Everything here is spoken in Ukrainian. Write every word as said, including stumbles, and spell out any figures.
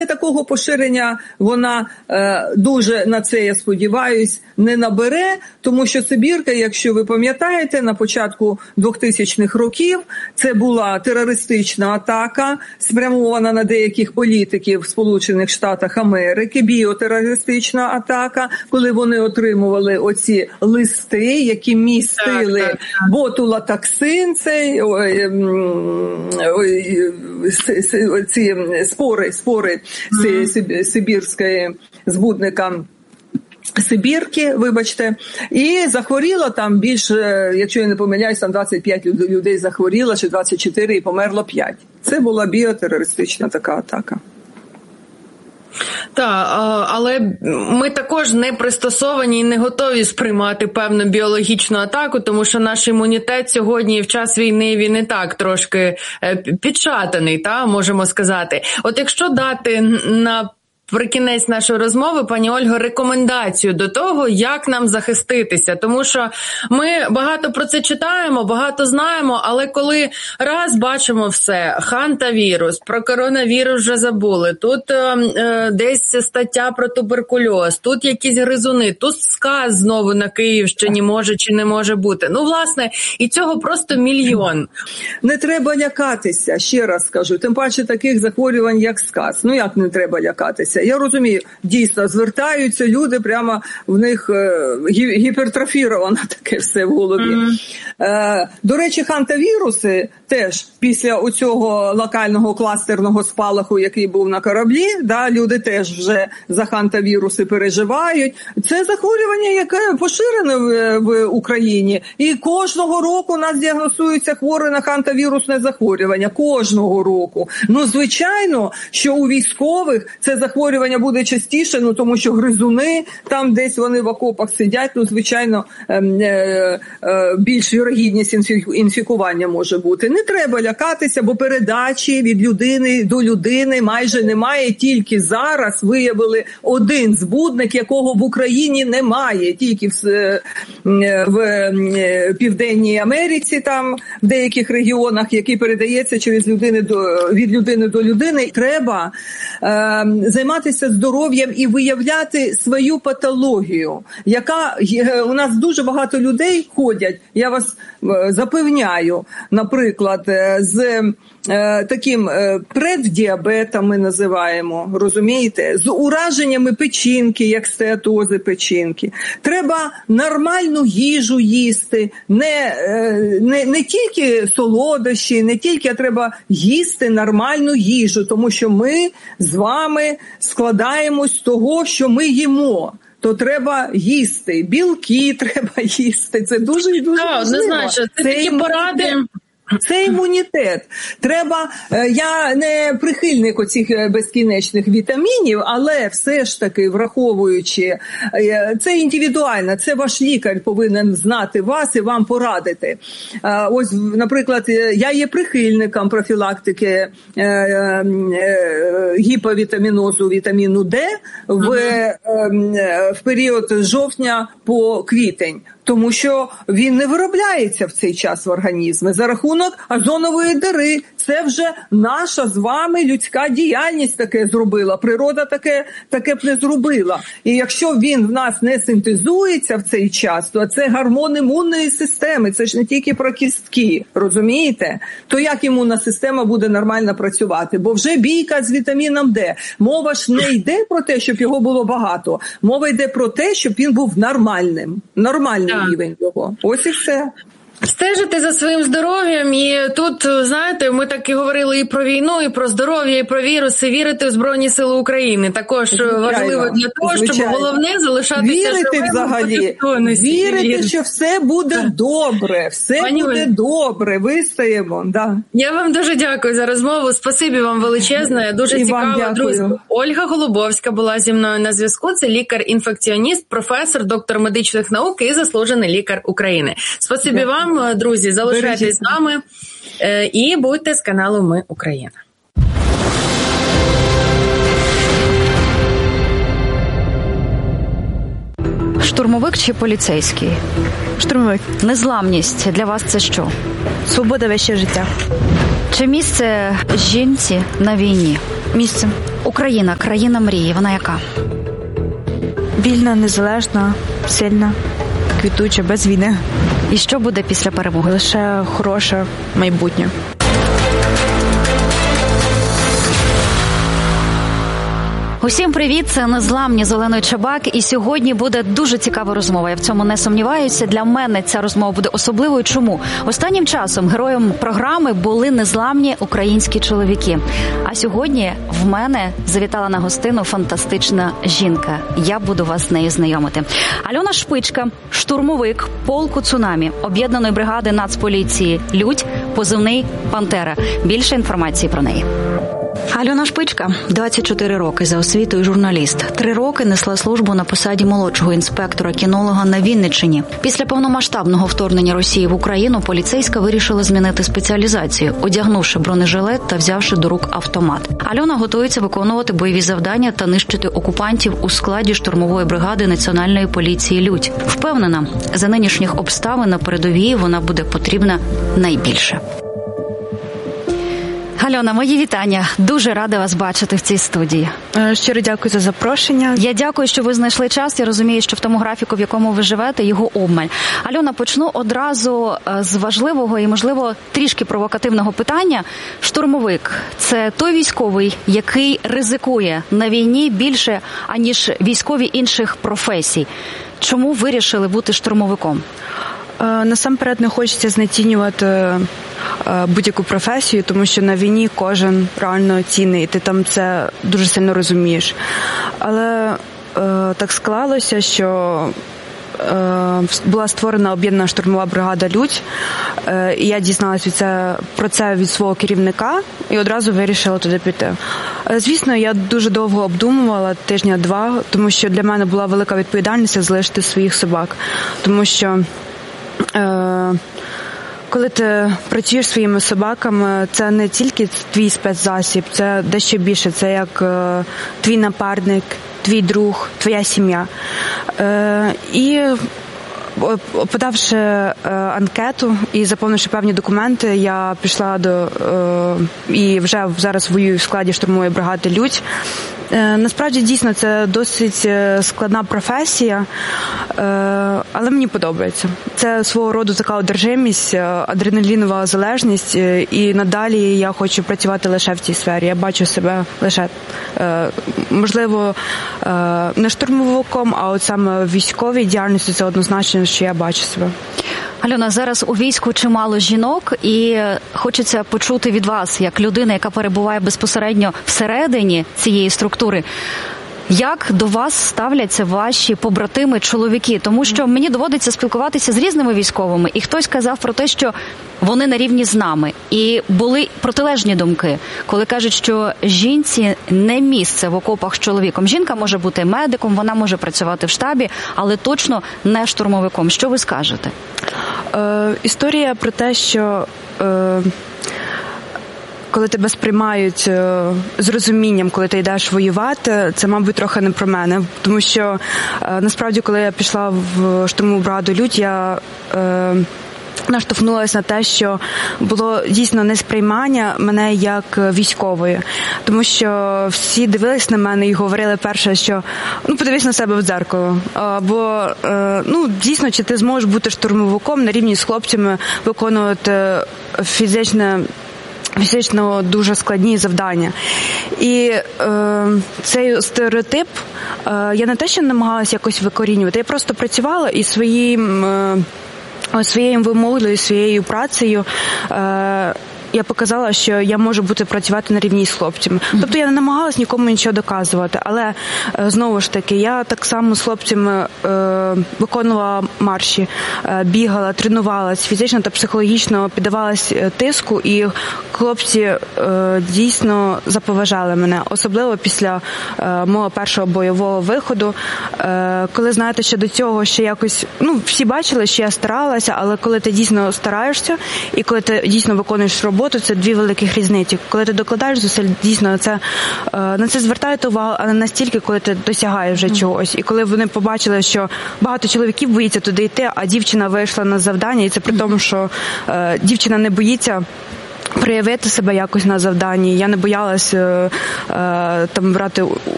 Такого поширення вона е, дуже, на це я сподіваюсь, не набере, тому що Сибірка, якщо ви пам'ятаєте, на початку двохтисячних років це була терористична атака, спрямована на деяких політиків в Сполучених Штатах Америки, біотерористична атака, коли вони отримували оці листи, які містили так, так, так. ботулотоксин, цей, ой, ой, ці спори, спори mm-hmm. сибірської збудника Сибірки, вибачте, і захворіло там більше, якщо я не помиляюсь, там двадцять п'ять людей захворіло, чи двадцять чотири, і померло п'ять. Це була біотерористична така атака. Так, але ми також не пристосовані і не готові сприймати певну біологічну атаку, тому що наш імунітет сьогодні в час війни, він і так трошки підшатаний, та, можемо сказати. От якщо дати на при кінець нашої розмови, пані Ольго, рекомендацію до того, як нам захиститися. Тому що ми багато про це читаємо, багато знаємо, але коли раз бачимо все, хантавірус, про коронавірус вже забули, тут е, десь стаття про туберкульоз, тут якісь гризуни, тут сказ знову на Київщині може чи не може бути. Ну, власне, і цього просто мільйон. Не треба лякатися, ще раз скажу, тим паче таких захворювань, як сказ. Ну, як не треба лякатися? Я розумію, дійсно, звертаються люди, прямо в них е, гіпертрофіровано таке все в голові. Mm-hmm. Е, до речі, хантавіруси теж після оцього локального кластерного спалаху, який був на кораблі, да, люди теж вже за хантавіруси переживають. Це захворювання, яке поширене в, в Україні. І кожного року у нас діагностуються хворі на хантавірусне захворювання. Кожного року. Ну, звичайно, що у військових це захворювання буде частіше, ну, тому що гризуни, там десь вони в окопах сидять, ну, звичайно, е, е, е, більш вірогідність інфікування може бути. Не треба лякатися, бо передачі від людини до людини майже немає. Тільки зараз виявили один збудник, якого в Україні немає. Тільки в, в Південній Америці, там, в деяких регіонах, який передається через людини до, від людини до людини. Треба е, займатися здоров'ям і виявляти свою патологію, яка у нас дуже багато людей ходять, я вас запевняю, наприклад, з е, таким е, преддіабетом ми називаємо, розумієте, з ураженнями печінки, як стеатози печінки. Треба нормальну їжу їсти, не, е, не, не тільки солодощі, не тільки, а треба їсти нормальну їжу, тому що ми з вами складаємось з того, що ми їмо. То треба їсти, білки треба їсти, це дуже і дуже важливо. Не знаю, що це, це такі поради. Це імунітет. Треба, я не прихильник оцих безкінечних вітамінів, але все ж таки, враховуючи, це індивідуально, це ваш лікар повинен знати вас і вам порадити. Ось, наприклад, я є прихильником профілактики гіповітамінозу вітаміну Д в, в період з жовтня по квітень. Тому що він не виробляється в цей час в організмі за рахунок озонової дири. Це вже наша з вами людська діяльність таке зробила. Природа таке, таке б не зробила. І якщо він в нас не синтезується в цей час, то це гормон імунної системи. Це ж не тільки про кістки, розумієте? То як імунна система буде нормально працювати? Бо вже бійка з вітаміном Д. Мова ж не йде про те, щоб його було багато. Мова йде про те, щоб він був нормальним. Нормальним рівень його. Ось і все. Стежити за своїм здоров'ям, і тут, знаєте, ми так і говорили і про війну, і про здоров'я, і про віруси, вірити в Збройні Сили України. Також звичайно, важливо для того, звичайно. Щоб головне залишатися вірити живим. Взагалі. Вірити, вірити, що все буде так. добре, все Пані буде Оль... добре, вистоїмо. Да. Я вам дуже дякую за розмову, спасибі вам величезне, дуже і цікаво, друзі. Ольга Голубовська була зі мною на зв'язку, це лікар-інфекціоніст, професор, доктор медичних наук і заслужений лікар України. Спасибі дякую. Вам. Друзі, залишайтесь з нами і будьте з каналу Ми Україна. Штурмовик чи поліцейський? Штурмовик. Незламність для вас це що? Свобода, вище життя. Чи місце жінці на війні? Місце. Україна, країна мрії, вона яка? Вільна, незалежна, сильна, квітуча, без війни. І що буде після перемоги? Лише хороше майбутнє. Усім привіт, це «Незламні» з Оленою Чабак, і сьогодні буде дуже цікава розмова. Я в цьому не сумніваюся. Для мене ця розмова буде особливою. Чому? Останнім часом героєм програми були незламні українські чоловіки. А сьогодні в мене завітала на гостину фантастична жінка. Я буду вас з нею знайомити. Альона Шпичка, штурмовик полку «Цунамі» об'єднаної бригади Нацполіції «Людь», позивний «Пантера». Більше інформації про неї. Альона Шпичка, двадцять чотири роки, за освітою журналіст. Три роки несла службу на посаді молодшого інспектора-кінолога на Вінниччині. Після повномасштабного вторгнення Росії в Україну поліцейська вирішила змінити спеціалізацію, одягнувши бронежилет та взявши до рук автомат. Альона готується виконувати бойові завдання та нищити окупантів у складі штурмової бригади Національної поліції «Людь». Впевнена, за нинішніх обставин на передовій вона буде потрібна найбільше. Альона, мої вітання. Дуже рада вас бачити в цій студії. Щиро дякую за запрошення. Я дякую, що ви знайшли час. Я розумію, що в тому графіку, в якому ви живете, його обмаль. Альона, почну одразу з важливого і, можливо, трішки провокативного питання. Штурмовик – це той військовий, який ризикує на війні більше, аніж військові інших професій. Чому вирішили бути штурмовиком? Насамперед не хочеться знецінювати будь-яку професію, тому що на війні кожен реально цінний, і ти там це дуже сильно розумієш. Але е, так склалося, що е, була створена об'єднана штурмова бригада «Людь», е, і я дізналась від це, про це від свого керівника і одразу вирішила туди піти. Е, звісно, я дуже довго обдумувала, тижня-два, тому що для мене була велика відповідальність залишити своїх собак, тому що е, коли ти працюєш своїми собаками, це не тільки твій спецзасіб, це дещо більше. Це як е, твій напарник, твій друг, твоя сім'я. Е, і подавши е, анкету і заповнивши певні документи, я пішла до е, і вже зараз воюю в складі штурмової бригади «Людь». Насправді, дійсно, це досить складна професія, але мені подобається. Це свого роду така одержимість, адреналінова залежність, і надалі я хочу працювати лише в цій сфері. Я бачу себе лише, можливо, не штурмовиком, а от саме в військовій діяльності це однозначно, що я бачу себе. Альона, зараз у війську чимало жінок, і хочеться почути від вас, як людина, яка перебуває безпосередньо всередині цієї структури, як до вас ставляться ваші побратими-чоловіки? Тому що мені доводиться спілкуватися з різними військовими, і хтось казав про те, що вони на рівні з нами. І були протилежні думки, коли кажуть, що жінці не місце в окопах з чоловіком. Жінка може бути медиком, вона може працювати в штабі, але точно не штурмовиком. Що ви скажете? Е, історія про те, що... Е... Коли тебе сприймають з розумінням, коли ти йдеш воювати, це, мабуть, трохи не про мене. Тому що, насправді, коли я пішла в штурмову бригаду «Людь», я е, наштовхнулася на те, що було дійсно несприймання мене як військової. Тому що всі дивились на мене і говорили перше, що ну подивись на себе в дзеркало. Або, е, ну, дійсно, чи ти зможеш бути штурмовиком на рівні з хлопцями, виконувати фізичне фізично дуже складні завдання. І е, цей стереотип е, я не те, що намагалася якось викорінювати, я просто працювала і своїм, е, своєю вимогою, своєю працею е, я показала, що я можу бути працювати на рівні з хлопцями. Тобто я не намагалась нікому нічого доказувати, але знову ж таки, я так само з хлопцями е, виконувала марші, е, бігала, тренувалась, фізично та психологічно піддавалась тиску, і хлопці е, дійсно заповажали мене, особливо після е, мого першого бойового виходу, е, коли знаєте, що до цього ще якось, ну, всі бачили, що я старалася, але коли ти дійсно стараєшся і коли ти дійсно виконуєш роботу, це дві великих різниці. Коли ти докладаєш зусиль, дійсно, це, на це звертають увагу, але настільки, коли ти досягаєш вже чогось. І коли вони побачили, що багато чоловіків боїться туди йти, а дівчина вийшла на завдання, і це при тому, що е, дівчина не боїться проявити себе якось на завданні. Я не боялася е, там брати